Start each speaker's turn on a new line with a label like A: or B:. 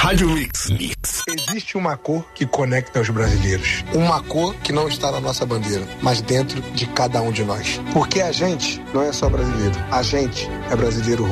A: Rádio Mix.
B: Existe uma cor que conecta os brasileiros. Uma cor que não está na nossa bandeira, mas dentro de cada um de nós. Porque a gente não é só brasileiro. A gente é brasileiro